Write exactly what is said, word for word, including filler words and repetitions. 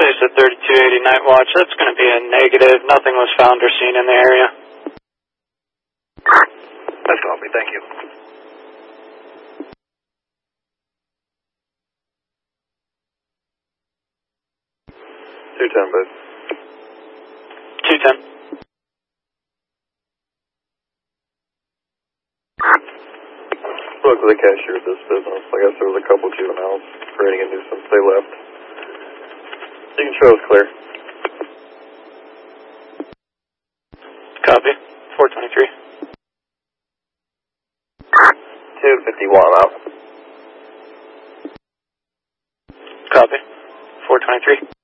Base at thirty-two eighty Night Watch, that's going to be a negative. Nothing was found or seen in the area. That's copy, thank you. two ten, bud. two ten. Spoke to the cashier of this business. I guess there was a couple juveniles creating a nuisance. They left. You can show us clear. Copy. four twenty-three. two fifty-one out. Copy. four twenty-three.